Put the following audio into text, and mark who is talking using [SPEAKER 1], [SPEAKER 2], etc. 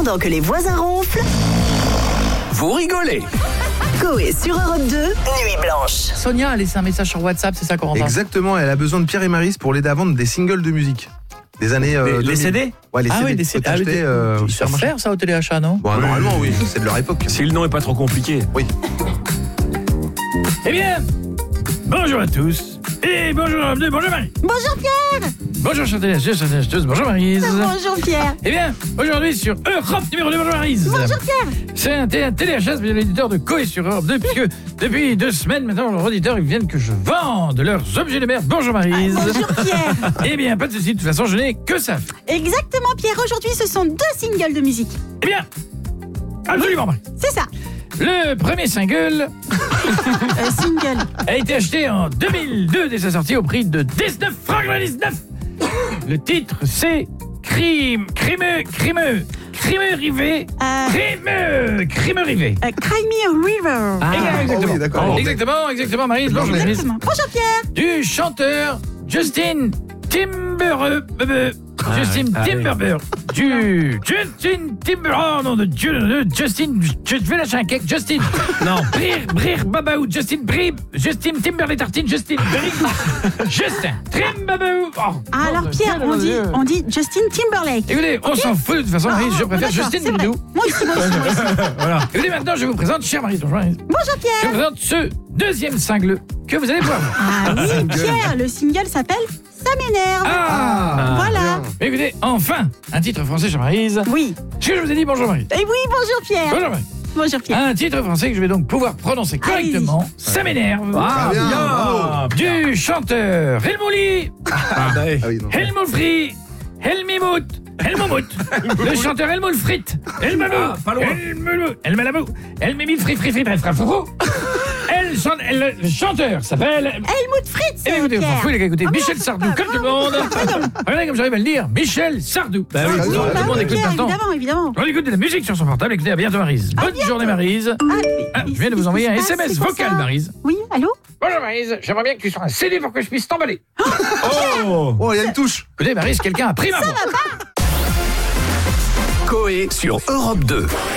[SPEAKER 1] Pendant que les voisins ronflent,
[SPEAKER 2] vous rigolez.
[SPEAKER 1] Coé sur Europe 2, Nuit Blanche.
[SPEAKER 3] Sonia a laissé un message sur WhatsApp, c'est ça, Corentin?
[SPEAKER 4] Exactement, elle a besoin de Pierre et Maryse pour l'aider à vendre des singles de musique. Des années.
[SPEAKER 2] Les CD?
[SPEAKER 4] Ouais, les CD.
[SPEAKER 3] Oui, des CD. Ils savent faire ça au téléachat, non?
[SPEAKER 4] Bon, normalement, oui, c'est de leur époque.
[SPEAKER 2] Si le nom est pas trop compliqué.
[SPEAKER 4] Oui.
[SPEAKER 5] Eh bien, bonjour à tous. Et bonjour Europe 2, bonjour Marie.
[SPEAKER 6] Bonjour Pierre.
[SPEAKER 5] Bonjour chantez tous, bonjour Maryse.
[SPEAKER 6] Bonjour Pierre.
[SPEAKER 5] Eh bien, aujourd'hui sur Europe numéro 2, bonjour Maryse.
[SPEAKER 6] Bonjour Pierre.
[SPEAKER 5] C'est un téléachat, c'est l'éditeur de Coé sur Europe 2, puisque depuis 2 semaines maintenant, leurs auditeurs ils viennent que je vende leurs objets de merde. Bonjour Maryse.
[SPEAKER 6] Bonjour Pierre.
[SPEAKER 5] Eh bien, pas de soucis, de toute façon, je n'ai que ça.
[SPEAKER 6] Exactement Pierre, aujourd'hui ce sont 2 singles de musique.
[SPEAKER 5] Eh bien, absolument Marie.
[SPEAKER 6] C'est ça.
[SPEAKER 5] Le premier single
[SPEAKER 6] Single.
[SPEAKER 5] a été acheté en 2002 dès sa sortie au prix de 19 francs 99. Le titre c'est Crime Rivé.
[SPEAKER 6] Cry Me a River.
[SPEAKER 5] Exactement.
[SPEAKER 4] oui, d'accord.
[SPEAKER 5] Exactement, Maryse. Bonjour, Maryse.
[SPEAKER 6] Exactement. Bonjour Pierre.
[SPEAKER 5] Du chanteur Justin Timberlake. Oh non de Dieu, Justin, je vais lâcher un cake, Justin. Non. Brir Babaou, Justin Timberlake tartine, Justin Timbabaou.
[SPEAKER 6] Alors Pierre, on dit Justin Timberlake.
[SPEAKER 5] Écoutez, on s'en fout de toute façon, Maryse, je préfère
[SPEAKER 6] d'accord,
[SPEAKER 5] Justin
[SPEAKER 6] c'est vrai.
[SPEAKER 5] Bidou.
[SPEAKER 6] Moi aussi.
[SPEAKER 5] Voilà. Écoutez, maintenant je vous présente, chère Maryse, bonjour Maryse.
[SPEAKER 6] Bonjour
[SPEAKER 5] Je vous
[SPEAKER 6] Pierre.
[SPEAKER 5] présente ce deuxième single que vous allez voir.
[SPEAKER 6] Ah oui Pierre, le single s'appelle Ça m'énerve. Voilà.
[SPEAKER 5] Mais écoutez, enfin, un titre français, chère Maryse.
[SPEAKER 6] Oui.
[SPEAKER 5] Ce que je vous ai dit, bonjour Maryse.
[SPEAKER 6] Et oui, bonjour Pierre.
[SPEAKER 5] Bonjour Maryse.
[SPEAKER 6] Bonjour Pierre.
[SPEAKER 5] Un titre français que je vais donc pouvoir prononcer correctement. Ça m'énerve.
[SPEAKER 4] Très bien.
[SPEAKER 5] Du chanteur Helmouli,
[SPEAKER 4] Ah oui, non.
[SPEAKER 5] Helmoufri, Helmimout, le chanteur Helmoul Frit, Helmalou, Helmalamou, Helmimit Fri, bref, Frafou. Le chanteur s'appelle...
[SPEAKER 6] Helmut Fritz.
[SPEAKER 5] Eh bien, écoutez, on s'en
[SPEAKER 6] Pierre.
[SPEAKER 5] fout, les gars, écoutez,
[SPEAKER 6] Ah,
[SPEAKER 5] Michel
[SPEAKER 6] non,
[SPEAKER 5] Sardou,
[SPEAKER 6] pas
[SPEAKER 5] comme tout le monde. Regardez comme j'arrive à le dire, Michel Sardou. Bah oui,
[SPEAKER 6] Oui,
[SPEAKER 5] tout le monde écoute
[SPEAKER 6] Pierre,
[SPEAKER 5] maintenant.
[SPEAKER 6] évidemment.
[SPEAKER 5] On écoute de la musique sur son portable, écoutez, à bientôt Maryse. Bonne journée Maryse. Je viens de vous envoyer un SMS vocal, Maryse.
[SPEAKER 6] Oui, allô.
[SPEAKER 5] Bonjour Maryse, j'aimerais bien que tu sois un CD pour que je puisse t'emballer.
[SPEAKER 4] Oh, il y a une touche.
[SPEAKER 5] Écoutez Maryse, quelqu'un a pris ma voix.
[SPEAKER 2] Coé sur Europe 2.